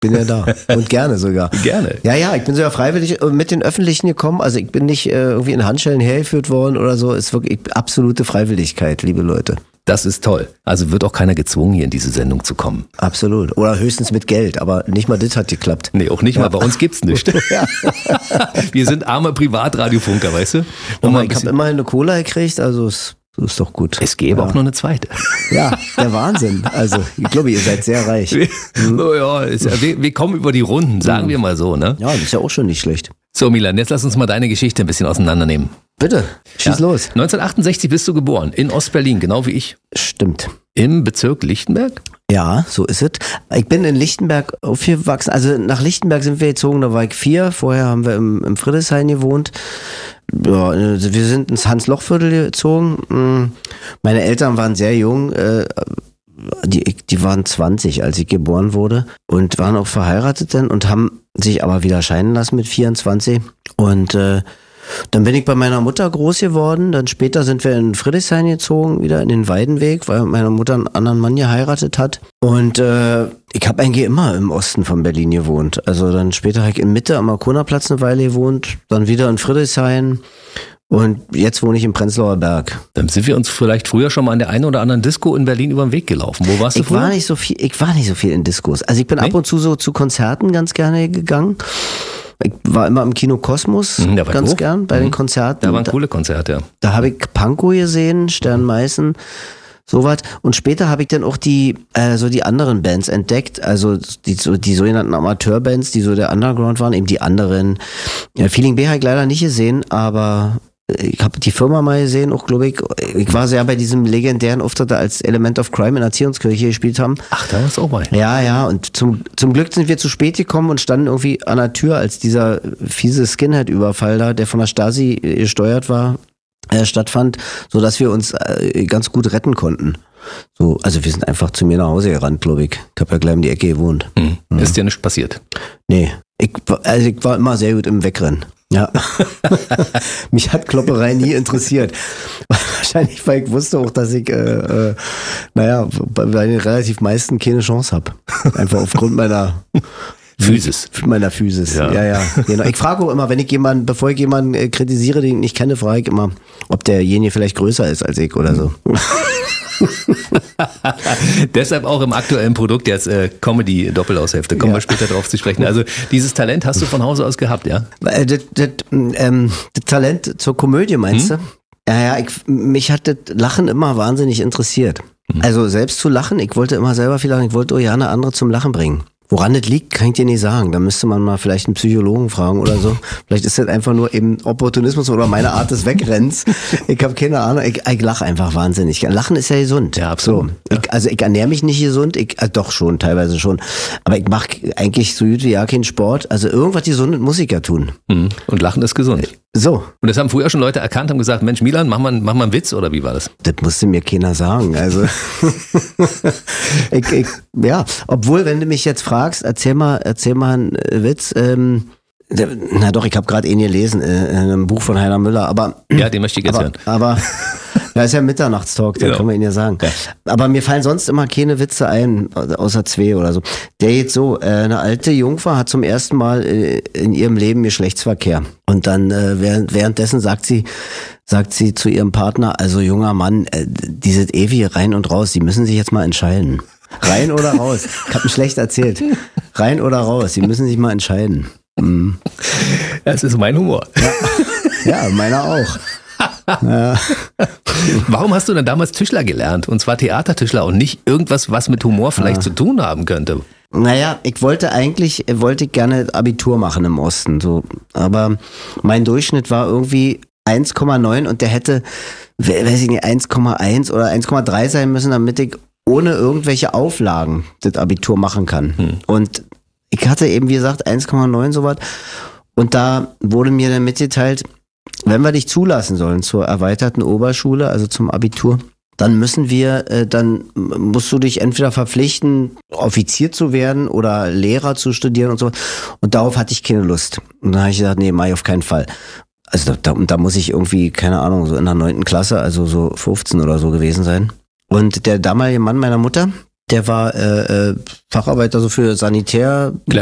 bin ja da. Und gerne sogar. Gerne. Ja, ich bin sogar freiwillig mit den Öffentlichen gekommen. Also ich bin nicht irgendwie in Handschellen hergeführt worden oder so. Ist wirklich absolute Freiwilligkeit, liebe Leute. Das ist toll. Also wird auch keiner gezwungen, hier in diese Sendung zu kommen. Absolut. Oder höchstens mit Geld, aber nicht mal das hat geklappt. Nee, auch nicht mal. Bei uns gibt's nichts. Ja. Wir sind arme Privatradiofunker, weißt du? Ich habe immerhin eine Cola gekriegt, also ist doch gut. Es gäbe auch noch eine zweite. Ja, der Wahnsinn. Also ich glaube, ihr seid sehr reich. Wir kommen über die Runden, sagen wir mal so, ne? Ja, das ist ja auch schon nicht schlecht. So, Milan, jetzt lass uns mal deine Geschichte ein bisschen auseinandernehmen. Bitte, schieß los. 1968 bist du geboren, in Ostberlin, genau wie ich. Stimmt. Im Bezirk Lichtenberg? Ja, so ist es. Ich bin in Lichtenberg aufgewachsen. Also nach Lichtenberg sind wir gezogen, da war ich 4. Vorher haben wir im Friedrichshain gewohnt. Ja, wir sind ins Hans-Loch-Viertel gezogen. Meine Eltern waren sehr jung. Die waren 20, als ich geboren wurde und waren auch verheiratet dann und haben sich aber wieder scheiden lassen mit 24. Und dann bin ich bei meiner Mutter groß geworden. Dann später sind wir in Friedrichshain gezogen, wieder in den Weidenweg, weil meine Mutter einen anderen Mann geheiratet hat. Und ich habe eigentlich immer im Osten von Berlin gewohnt. Also dann später habe ich in Mitte am Markonerplatz eine Weile gewohnt, dann wieder in Friedrichshain. Und jetzt wohne ich im Prenzlauer Berg. Dann sind wir uns vielleicht früher schon mal an der einen oder anderen Disco in Berlin über den Weg gelaufen. Wo warst du früher? Ich war nicht so viel in Discos. Also ich bin ab und zu so zu Konzerten ganz gerne gegangen. Ich war immer im Kino Kosmos ganz gern bei den Konzerten. Da waren coole Konzerte, ja. Da habe ich Pankow gesehen, Stern Meißen, sowas. Und später habe ich dann auch die anderen Bands entdeckt, also die sogenannten Amateurbands, die so der Underground waren, eben die anderen. Ja, Feeling B habe ich leider nicht gesehen, aber ich habe die Firma mal gesehen, auch glaube ich. Ich war sehr bei diesem legendären Auftritt, als Element of Crime in der Erziehungskirche gespielt haben. Ach, da warst du auch bei. Ja, und zum Glück sind wir zu spät gekommen und standen irgendwie an der Tür, als dieser fiese Skinhead-Überfall da, der von der Stasi gesteuert war, stattfand, so dass wir uns ganz gut retten konnten. So, also wir sind einfach zu mir nach Hause gerannt, glaube ich. Ich habe ja gleich um die Ecke gewohnt. Ist dir nichts passiert? Nee, ich war immer sehr gut im Wegrennen. Ja, mich hat Klopperei nie interessiert. Wahrscheinlich, weil ich wusste auch, dass ich, bei den relativ meisten keine Chance habe. Einfach aufgrund meiner Physis. Ja. Genau. Ich frage auch immer, bevor ich jemanden kritisiere, den ich nicht kenne, frage ich immer, ob derjenige vielleicht größer ist als ich oder so. Deshalb auch im aktuellen Produkt jetzt Comedy-Doppelaushälfte. Kommen wir später drauf zu sprechen. Also dieses Talent hast du von Hause aus gehabt, ja? Das Talent zur Komödie, meinst du? Ja, mich hat das Lachen immer wahnsinnig interessiert. Also selbst zu lachen, ich wollte immer selber viel lachen, ich wollte auch gerne andere zum Lachen bringen. Woran das liegt, kann ich dir nicht sagen. Da müsste man mal vielleicht einen Psychologen fragen oder so. Vielleicht ist das einfach nur eben Opportunismus oder meine Art des Wegrenns. Ich habe keine Ahnung. Ich lache einfach wahnsinnig. Lachen ist ja gesund. Ja, absolut. So. Ich ernähre mich nicht gesund. Doch schon, teilweise schon. Aber ich mache eigentlich so gut wie ja keinen Sport. Also irgendwas gesund muss ich ja tun. Und Lachen ist gesund. So. Und das haben früher schon Leute erkannt, haben gesagt, Mensch, Milan, mach mal einen Witz, oder wie war das? Das musste mir keiner sagen. Also obwohl, wenn du mich jetzt fragst, erzähl mal einen Witz. Na doch, ich habe gerade ihn gelesen, in einem Buch von Heiner Müller. Aber ja, den möchte ich jetzt hören. Aber da ist ja Mitternachtstalk, da können wir ihn ja sagen. Ja. Aber mir fallen sonst immer keine Witze ein, außer 2 oder so. Der geht so, eine alte Jungfer hat zum ersten Mal in ihrem Leben Geschlechtsverkehr. Und dann währenddessen sagt sie zu ihrem Partner, also junger Mann, dieses ewige rein und raus, Sie müssen sich jetzt mal entscheiden. Rein oder raus? Ich habe ihn schlecht erzählt. Rein oder raus? Sie müssen sich mal entscheiden. Das ist mein Humor. Ja, meiner auch. Ja. Warum hast du denn damals Tischler gelernt? Und zwar Theatertischler und nicht irgendwas, was mit Humor vielleicht zu tun haben könnte? Naja, ich wollte gerne Abitur machen im Osten. So. Aber mein Durchschnitt war irgendwie 1,9 und der hätte, weiß ich nicht, 1,1 oder 1,3 sein müssen, damit ich ohne irgendwelche Auflagen das Abitur machen kann. Und ich hatte eben, wie gesagt, 1,9 sowas. Und da wurde mir dann mitgeteilt, wenn wir dich zulassen sollen zur erweiterten Oberschule, also zum Abitur, dann musst du dich entweder verpflichten, Offizier zu werden oder Lehrer zu studieren und so. Und darauf hatte ich keine Lust. Und dann habe ich gesagt, nee, mach ich auf keinen Fall. Also da muss ich irgendwie, keine Ahnung, so in der 9. Klasse, also so 15 oder so gewesen sein. Und der damalige Mann meiner Mutter, Der war Facharbeiter so für Sanitär.